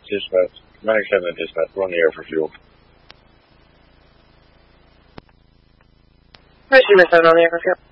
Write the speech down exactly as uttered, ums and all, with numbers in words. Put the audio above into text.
dispatch. ninety-seven dispatch. We're on the air for fuel. Right, Miss on the air for fuel.